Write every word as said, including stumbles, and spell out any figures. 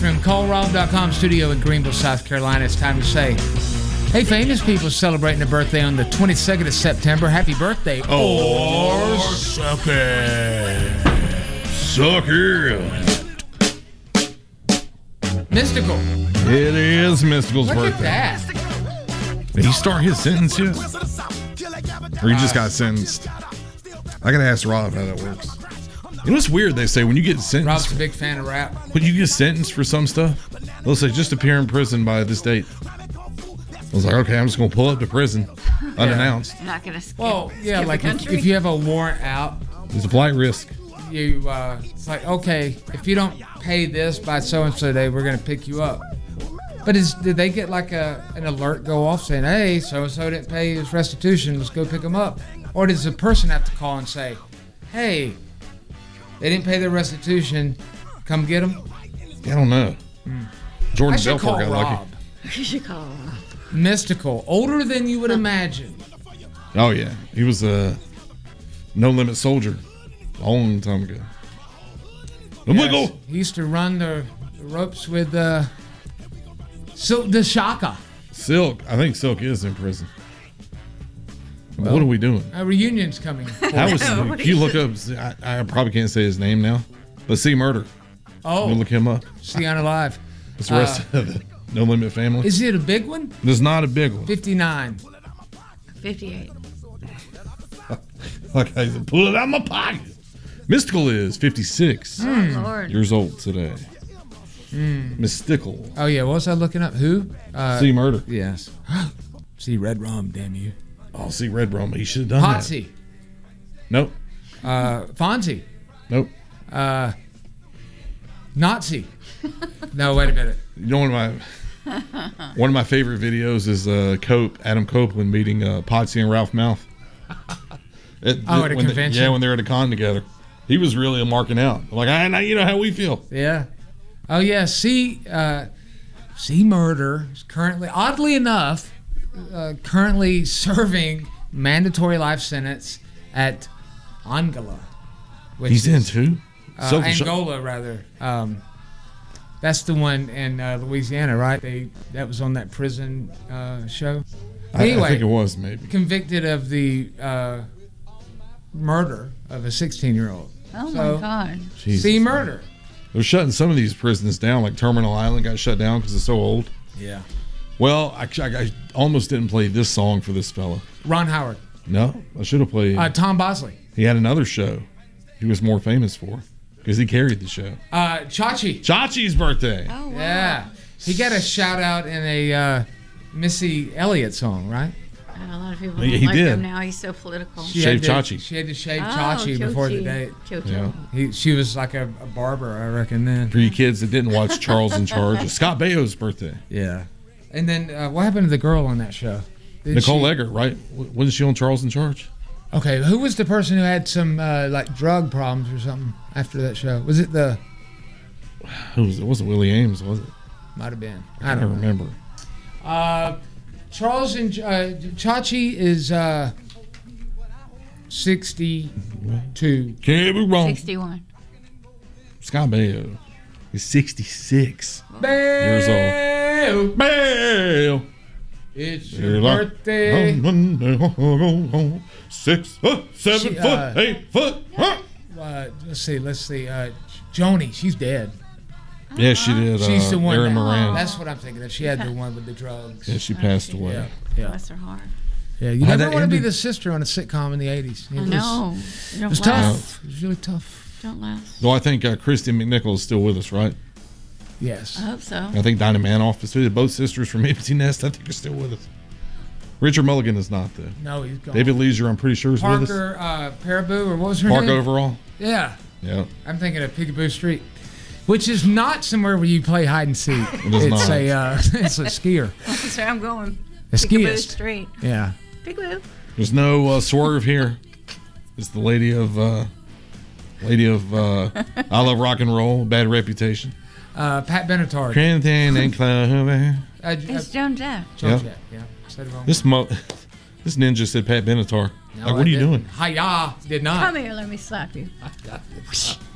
from call rob dot com studio in Greenville, South Carolina. It's time to say, hey, famous people celebrating a birthday on the twenty-second of September. Happy birthday. Or suck it. Sucker. Mystical. It is Mystical's Look birthday. at that. Did he start his sentence yet? Or he just got sentenced? I gotta ask Rob how that works. You know what's weird? They say when you get sentenced, Rob's a big fan of rap. when you get sentenced for some stuff, they'll say just appear in prison by this date. I was like, okay, I'm just gonna pull up to prison unannounced. You're not gonna skip. Well, yeah, skip like the if, country? if you have a warrant out, It's a flight risk. you uh, it's like, okay, if you don't pay this by so and so day, we're gonna pick you up. But is did they get like a an alert go off saying, hey, so and so didn't pay his restitution, let's go pick him up? Or does the person have to call and say, hey, they didn't pay their restitution, come get them? I don't know. Mm. Jordan I should Belfort call got Rob. lucky. You should call Rob. Mystical, older than you would imagine. Oh yeah, he was a no limit soldier a long time ago. Yes, he used to run the, the ropes with uh, Silk the Shaka. Silk, I think Silk is in prison. Well, what are we doing? A reunion's coming. How was? Can you look up? I, I probably can't say his name now, but C Murder. Oh, you look him up. See on Alive. It's the rest Uh, of the No Limit family. Is it a big one? There's not a big one. fifty-nine. fifty-eight. Like I said, pull it out of my pocket. Mystical is fifty-six Mm. Oh, Lord. years old today. Mm. Mystical. Oh yeah, what was I looking up? Who? Uh, C Murder. Yes. See Red Rum, damn you. Oh, see Red Rum. He should have done Potsy. that. Nope. Uh, Fonzie. Nope. Uh, Nazi. No, wait a minute. You know, one of my one of my favorite videos is uh, Cope Adam Copeland meeting uh, Potsy and Ralph Mouth. At, Oh, at a when they- convention? yeah, when they're at a con together. He was really marking out. Like, I now you know how we feel. Yeah. Oh yeah. C. Uh, C. Murder is currently, oddly enough, uh, currently serving mandatory life sentence at Angola. Which He's is, in too. Uh, So- Angola, rather. Um, that's the one in uh, Louisiana, right? They that was on that prison uh, show. I, Anyway, I think it was maybe. convicted of the uh, murder of a sixteen-year-old. Oh So, my God. Jesus. C. Murder. They're shutting some of these prisons down, like Terminal Island got shut down because it's so old. Yeah. Well, I, I, I almost didn't play this song for this fella. Ron Howard. No, I should have played. Uh, Tom Bosley. He had another show he was more famous for because he carried the show. Uh, Chachi. Chachi's birthday. Oh, wow. Yeah. He got a shout out in a uh, Missy Elliott song, right? And a lot of people Yeah, don't he like did. him now. He's so political. She Shave had to, Chachi. She had to shave Oh, Chachi before the Chochi. date. Chochi. Yeah. He, she was like a, a barber, I reckon, then. For you kids that didn't watch Charles in Charge, it's Scott Baio's birthday. Yeah. And then uh, what happened to the girl on that show? Did Nicole she- Eggert, right? W- Wasn't she on Charles in Charge? Okay, who was the person who had some uh, like drug problems or something after that show? Was it the? Who was it? It wasn't Willie Ames, was it? Might have been. I I don't don't know. remember. Uh, Charles and uh, Chachi is uh, sixty-two. Can't be wrong. sixty-one. Scott Baio. He's sixty-six Years old. Baio. It's You're your like- birthday. Six foot, seven She, foot, uh, eight foot. Huh? Uh, let's see. Let's see. Uh, Joni, she's dead. Yeah, she did. She's uh, the one. Erin that- Moran. That's what I'm thinking of. She had the one with the drugs. Yeah, she passed away. Yeah. Yeah. Bless her heart. Yeah, you How'd never that want to be end? the sister on a sitcom in the eighties. It I was- know. You It don't was laugh. tough. It was really tough. Don't laugh. Though I think uh, Christy McNichol is still with us, right? Yes. I hope so. I think Dinah Manoff is too. Both sisters from Empty Nest, I think, are still with us. Richard Mulligan is not, though. No, he's gone. David Leisure, I'm pretty sure, is with us. Parker uh, Paraboo, or what was her Park name? Overall. Yeah. Yeah. I'm thinking of Peekaboo Street, which is not somewhere where you play hide and seek. It is it's not. a uh, it's a skier. That's where I'm going. A Peekaboo skiist. Street. Yeah. Peekaboo. There's no uh, swerve here. It's the lady of uh, lady of uh, I Love Rock and Roll, Bad Reputation. Uh, Pat Benatar. Cranton and Clover. Uh, uh, It's Joan Jett. Joan Yep. Jett, yeah. Said it wrong. This mo- this ninja said Pat Benatar. No, like, I what are you didn't. doing? Hiya, did not. Come here, let me slap you.